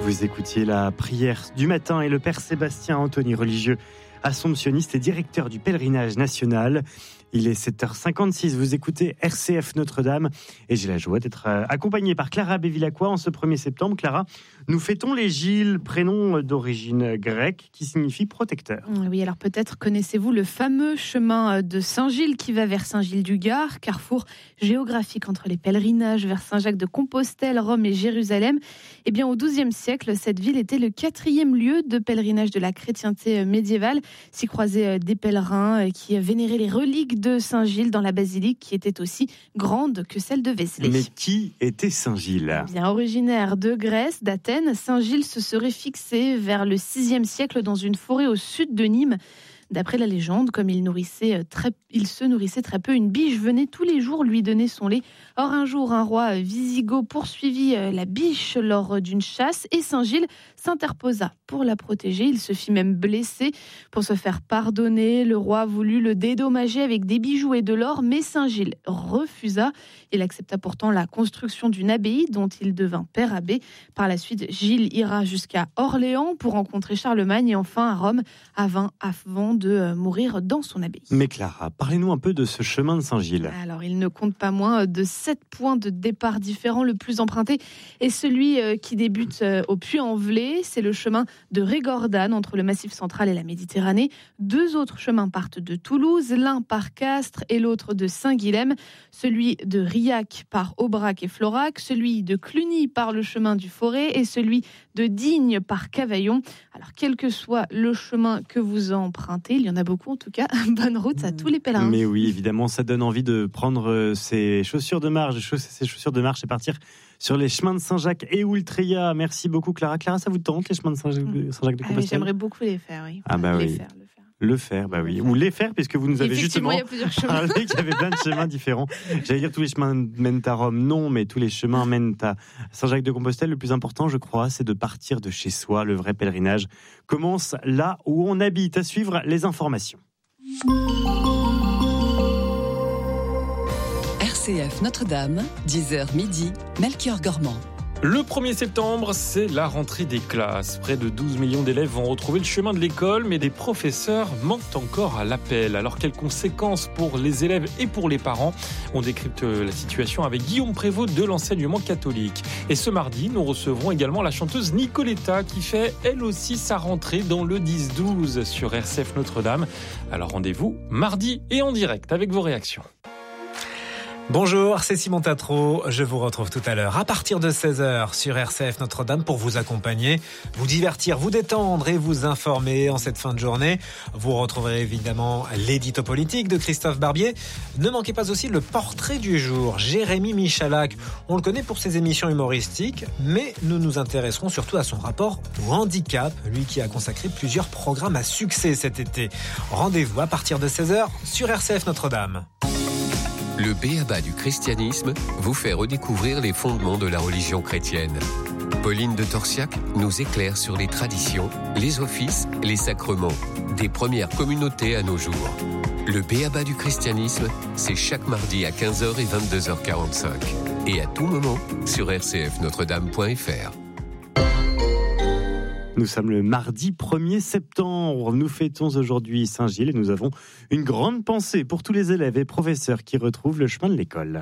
Vous écoutiez la prière du matin et le Père Sébastien Anthony, religieux assomptionniste et directeur du pèlerinage national. Il est 7h56, vous écoutez RCF Notre-Dame et j'ai la joie d'être accompagné par Clara Bevilacqua en ce 1er septembre. Clara, nous fêtons les Gilles, prénom d'origine grecque qui signifie protecteur. Oui, alors peut-être connaissez-vous le fameux chemin de Saint-Gilles qui va vers Saint-Gilles-du-Gard, carrefour géographique entre les pèlerinages vers Saint-Jacques-de-Compostelle, Rome et Jérusalem. Eh bien, au XIIe siècle, cette ville était le 4e lieu de pèlerinage de la chrétienté médiévale. S'y croisaient des pèlerins qui vénéraient les reliques de Saint-Gilles dans la basilique qui était aussi grande que celle de Vézelay. Mais qui était Saint-Gilles ? Bien originaire de Grèce, d'Athènes, Saint-Gilles se serait fixé vers le 6e siècle dans une forêt au sud de Nîmes. D'après la légende, comme il se nourrissait très peu, une biche venait tous les jours lui donner son lait. Or, un jour, un roi wisigoth poursuivit la biche lors d'une chasse et Saint-Gilles s'interposa pour la protéger. Il se fit même blesser. Pour se faire pardonner, le roi voulut le dédommager avec des bijoux et de l'or, mais Saint-Gilles refusa. Il accepta pourtant la construction d'une abbaye dont il devint père abbé. Par la suite, Gilles ira jusqu'à Orléans pour rencontrer Charlemagne et enfin à Rome avant de mourir dans son abbaye. Mais Clara, parlez-nous un peu de ce chemin de Saint-Gilles. Alors, il ne compte pas moins de 7 points de départ différents. Le plus emprunté est celui qui débute au Puy-en-Velay. C'est le chemin de Régordane entre le Massif central et la Méditerranée. 2 autres chemins partent de Toulouse, l'un par Castres et l'autre de Saint-Guilhem. Celui de Riac par Aubrac et Florac, celui de Cluny par le chemin du Forêt et celui de Digne par Cavaillon. Alors, quel que soit le chemin que vous empruntez, il y en a beaucoup en tout cas, bonne route à tous les pèlerins. Mais oui, évidemment, ça donne envie de prendre ses chaussures de marche, et partir sur les chemins de Saint-Jacques et Oultreya. Merci beaucoup Clara. Clara, ça vous tente les chemins de Saint-Jacques de Compostelle ? Oui, j'aimerais beaucoup les faire, oui. Le faire, bah oui. Ou les faire, puisque vous nous avez justement parlé qu'il y avait plein de chemins différents. J'allais dire tous les chemins mènent à Rome, non, mais tous les chemins mènent à Saint-Jacques-de-Compostelle. Le plus important, je crois, c'est de partir de chez soi. Le vrai pèlerinage commence là où on habite. À suivre les informations. RCF Notre-Dame, 10h midi, Melchior Gormand. Le 1er septembre, c'est la rentrée des classes. Près de 12 millions d'élèves vont retrouver le chemin de l'école, mais des professeurs manquent encore à l'appel. Alors, quelles conséquences pour les élèves et pour les parents ? On décrypte la situation avec Guillaume Prévost de l'enseignement catholique. Et ce mardi, nous recevrons également la chanteuse Nicoletta qui fait elle aussi sa rentrée dans le 10-12 sur RCF Notre-Dame. Alors rendez-vous mardi et en direct avec vos réactions. Bonjour, c'est Simon Tatro. Je vous retrouve tout à l'heure à partir de 16h sur RCF Notre-Dame pour vous accompagner, vous divertir, vous détendre et vous informer en cette fin de journée. Vous retrouverez évidemment l'édito politique de Christophe Barbier. Ne manquez pas aussi le portrait du jour, Jérémy Michalak. On le connaît pour ses émissions humoristiques, mais nous nous intéresserons surtout à son rapport au handicap, lui qui a consacré plusieurs programmes à succès cet été. Rendez-vous à partir de 16h sur RCF Notre-Dame. Le b.a.-ba du christianisme vous fait redécouvrir les fondements de la religion chrétienne. Pauline de Torsiac nous éclaire sur les traditions, les offices, les sacrements, des premières communautés à nos jours. Le b.a.-ba du christianisme, c'est chaque mardi à 15h et 22h45. Et à tout moment sur rcfnotredame.fr. Nous sommes le mardi 1er septembre. Nous fêtons aujourd'hui Saint-Gilles et nous avons une grande pensée pour tous les élèves et professeurs qui retrouvent le chemin de l'école.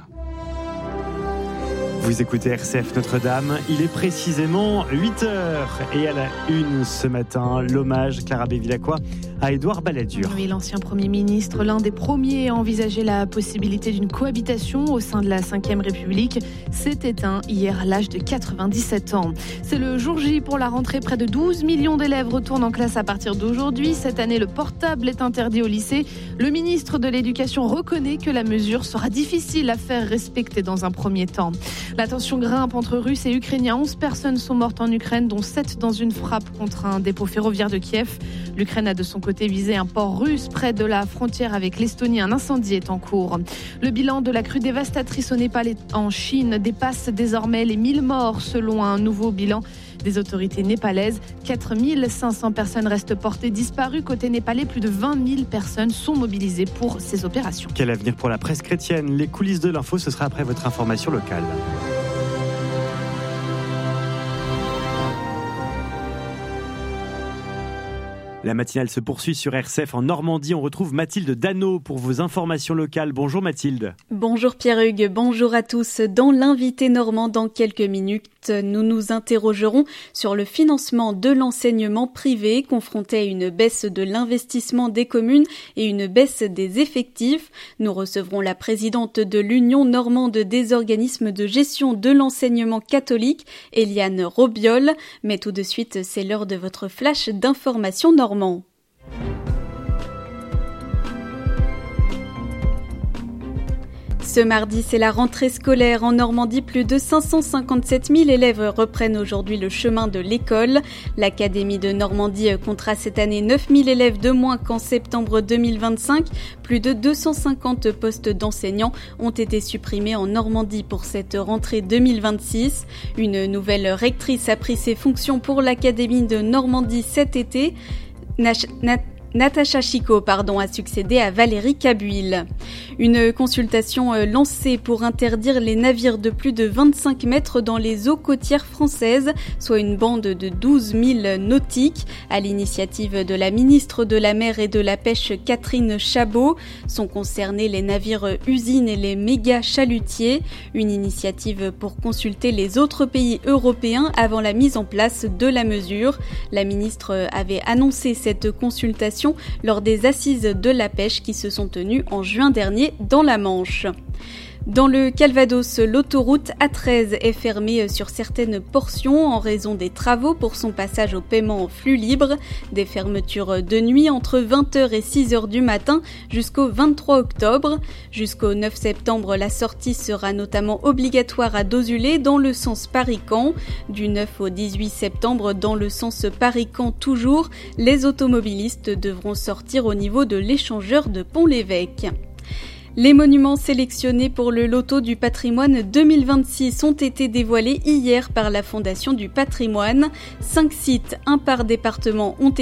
Vous écoutez RCF Notre-Dame, il est précisément 8h et à la une ce matin, l'hommage Clara Bevilacqua à Édouard Balladur. Oui, l'ancien Premier ministre, l'un des premiers à envisager la possibilité d'une cohabitation au sein de la Ve République, s'est éteint hier à l'âge de 97 ans. C'est le jour J pour la rentrée, près de 12 millions d'élèves retournent en classe à partir d'aujourd'hui. Cette année, le portable est interdit au lycée. Le ministre de l'Éducation reconnaît que la mesure sera difficile à faire respecter dans un premier temps. La tension grimpe entre Russes et Ukrainiens. 11 personnes sont mortes en Ukraine, dont 7 dans une frappe contre un dépôt ferroviaire de Kiev. L'Ukraine a de son côté visé un port russe près de la frontière avec l'Estonie. Un incendie est en cours. Le bilan de la crue dévastatrice au Népal et en Chine dépasse désormais les 1000 morts selon un nouveau bilan des autorités népalaises. 4500 personnes restent portées disparues. Côté népalais, plus de 20 000 personnes sont mobilisées pour ces opérations. Quel avenir pour la presse chrétienne ? Les coulisses de l'info, ce sera après votre information locale. La matinale se poursuit sur RCF en Normandie. On retrouve Mathilde Dano pour vos informations locales. Bonjour Mathilde. Bonjour Pierre-Hugues, bonjour à tous. Dans l'invité normand, dans quelques minutes, nous nous interrogerons sur le financement de l'enseignement privé confronté à une baisse de l'investissement des communes et une baisse des effectifs. Nous recevrons la présidente de l'Union normande des organismes de gestion de l'enseignement catholique, Eliane Robiol. Mais tout de suite, c'est l'heure de votre flash d'information normand. Ce mardi, c'est la rentrée scolaire en Normandie. Plus de 557 000 élèves reprennent aujourd'hui le chemin de l'école. L'Académie de Normandie comptera cette année 9 000 élèves de moins qu'en septembre 2025. Plus de 250 postes d'enseignants ont été supprimés en Normandie pour cette rentrée 2026. Une nouvelle rectrice a pris ses fonctions pour l'Académie de Normandie cet été. Natacha Chicot a succédé à Valérie Cabuil. Une consultation lancée pour interdire les navires de plus de 25 mètres dans les eaux côtières françaises, soit une bande de 12 000 nautiques, à l'initiative de la ministre de la Mer et de la Pêche Catherine Chabot. Sont concernés les navires usines et les méga chalutiers. Une initiative pour consulter les autres pays européens avant la mise en place de la mesure. La ministre avait annoncé cette consultation lors des assises de la pêche qui se sont tenues en juin dernier dans la Manche. Dans le Calvados, l'autoroute A13 est fermée sur certaines portions en raison des travaux pour son passage au paiement en flux libre. Des fermetures de nuit entre 20h et 6h du matin jusqu'au 23 octobre. Jusqu'au 9 septembre, la sortie sera notamment obligatoire à Dozulé dans le sens Paris-Caen. Du 9 au 18 septembre, dans le sens Paris-Caen toujours, les automobilistes devront sortir au niveau de l'échangeur de Pont-l'Évêque. Les monuments sélectionnés pour le loto du patrimoine 2026 ont été dévoilés hier par la Fondation du patrimoine. 5 sites, un par département, ont été